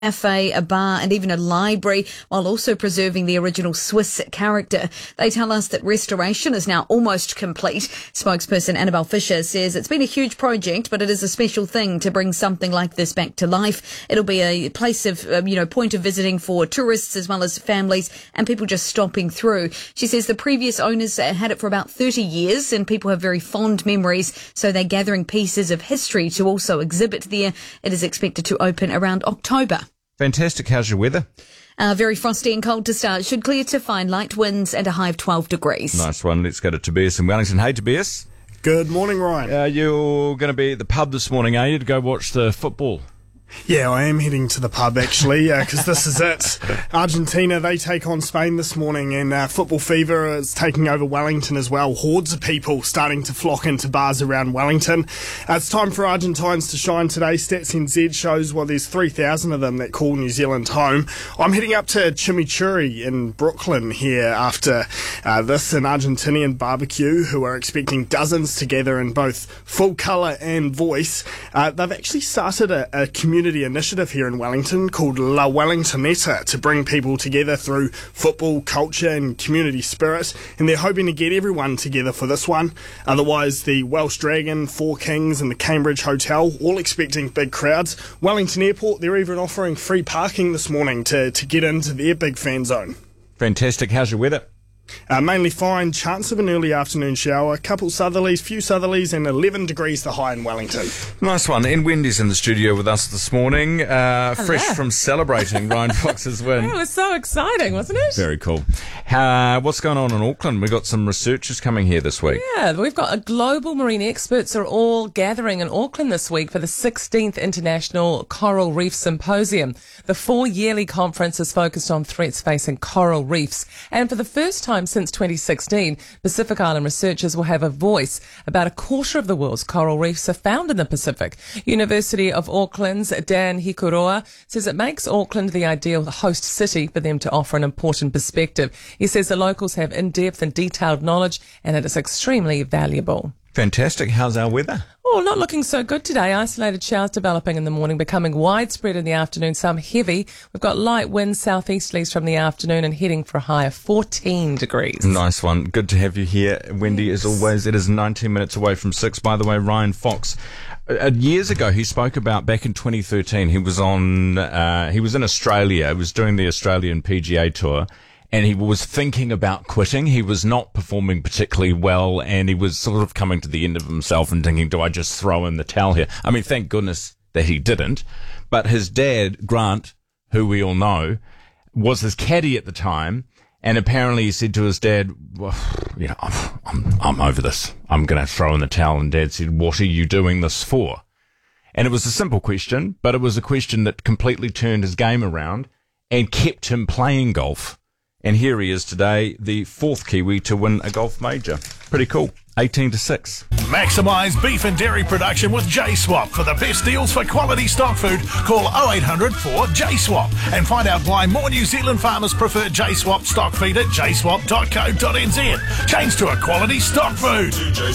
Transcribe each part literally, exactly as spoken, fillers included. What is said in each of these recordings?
cafe, a bar and even a library, while also preserving the original Swiss character. They tell us that restoration is now almost complete. Spokesperson Annabelle Fisher says it's been a huge project, but it is a special thing to bring something like this back to life. It'll be a place of, um, you know, point of visiting for tourists as well as families and people just stopping through. She says the previous owners had it for about thirty years and people have very fond memories, so they're gathering pieces of history to also exhibit there. It is expected to open around October. Fantastic. How's your weather? Uh, very frosty and cold to start. Should clear to fine. Light winds and a high of twelve degrees. Nice one. Let's go to Tobias in Wellington. Hey, Tobias. Good morning, Ryan. Uh, you're going to be at the pub this morning, are you, to go watch the football? Yeah, I am heading to the pub, actually, because uh, this is it. Argentina, they take on Spain this morning, and uh, football fever is taking over Wellington as well. Hordes of people starting to flock into bars around Wellington. Uh, it's time for Argentines to shine today. Stats N Z shows, well, there's three thousand of them that call New Zealand home. I'm heading up to Chimichurri in Brooklyn here after uh, this, an Argentinian barbecue, who are expecting dozens to gather in both full colour and voice. Uh, they've actually started a, a community initiative here in Wellington called La Wellingtonetta to bring people together through football, culture and community spirit, and they're hoping to get everyone together for this one. Otherwise, the Welsh Dragon, Four Kings and the Cambridge Hotel all expecting big crowds. Wellington Airport, they're even offering free parking this morning to, to get into their big fan zone. Fantastic. How's your weather? Uh, mainly fine, chance of an early afternoon shower, couple southerlies, few southerlies and eleven degrees the high in Wellington. Nice one. And Wendy's in the studio with us this morning, uh, fresh from celebrating Ryan Fox's win. It was so exciting, wasn't it? Very cool. Uh, what's going on in Auckland? We've got some researchers coming here this week. Yeah, we've got a global marine experts are all gathering in Auckland this week for the sixteenth International Coral Reef Symposium. The four-yearly conference is focused on threats facing coral reefs. And for the first time since twenty sixteen, Pacific Island researchers will have a voice. About a quarter of the world's coral reefs are found in the Pacific. University of Auckland's Dan Hikuroa says it makes Auckland the ideal host city for them to offer an important perspective. He says the locals have in-depth and detailed knowledge and it is extremely valuable. Fantastic. How's our weather? Oh, not looking so good today. Isolated showers developing in the morning, becoming widespread in the afternoon, some heavy. We've got light winds, southeasterlies from the afternoon and heading for a high of fourteen degrees. Nice one. Good to have you here, Wendy, as always. It is nineteen minutes away from six. By the way, Ryan Fox, uh, years ago, he spoke about back in twenty thirteen, he was on, uh, he was in Australia, he was doing the Australian P G A Tour. And he was thinking about quitting. He was not performing particularly well, and he was sort of coming to the end of himself and thinking, do I just throw in the towel here? I mean, thank goodness that he didn't. But his dad, Grant, who we all know, was his caddy at the time, and apparently he said to his dad, well, you know, I'm, I'm, I'm over this. I'm going to throw in the towel. And Dad said, what are you doing this for? And it was a simple question, but it was a question that completely turned his game around and kept him playing golf. And here he is today, the fourth Kiwi to win a golf major. Pretty cool. eighteen to six. Maximise beef and dairy production with J Swap. For the best deals for quality stock food, call oh eight hundred four J swap and find out why more New Zealand farmers prefer J Swap stock feed at j swap dot co dot n z. Change to a quality stock food.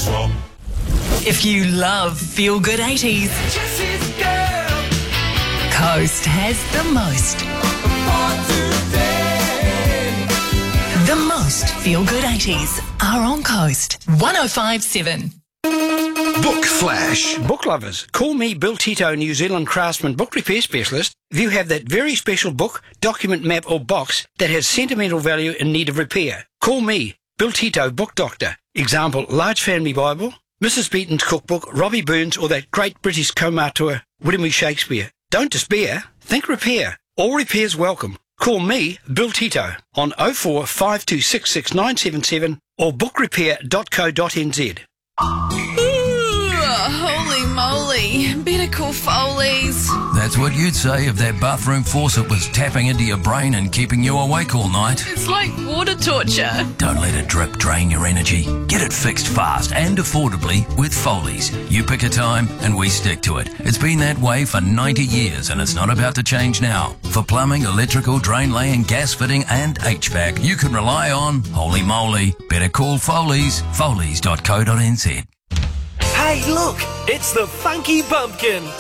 If you love Feel Good eighties, Coast has the most. The most Feel Good eighties are on Coast. one oh five point seven. Book Flash. Book lovers, call me Bill Tito, New Zealand craftsman book repair specialist. If you have that very special book, document, map or box that has sentimental value in need of repair, call me, Bill Tito, book doctor. Example, Large Family Bible, Missus Beaton's cookbook, Robbie Burns or that great British comauteur, William E. Shakespeare. Don't despair, think repair. All repairs welcome. Call me, Bill Tito, on oh four five two six six nine seven seven or book repair dot co dot n z. Holy moly. Better call Foley's. That's what you'd say if that bathroom faucet was tapping into your brain and keeping you awake all night. It's like water torture. Don't let a drip drain your energy. Get it fixed fast and affordably with Foley's. You pick a time and we stick to it. It's been that way for ninety years and it's not about to change now. For plumbing, electrical, drain laying, gas fitting and H V A C, you can rely on Holy Moly. Better call Foley's. Foley's dot co dot n z. Hey, look, it's the Funky Pumpkin.